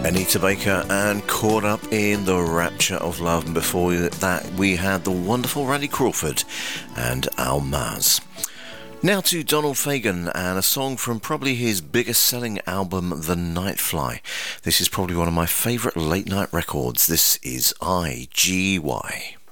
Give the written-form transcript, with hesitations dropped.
Anita Baker and Caught Up in the Rapture of Love. And before that, we had the wonderful Randy Crawford and Almaz. Now to Donald Fagen and a song from probably his biggest selling album, The Nightfly. This is probably one of my favourite late night records. This is IGY.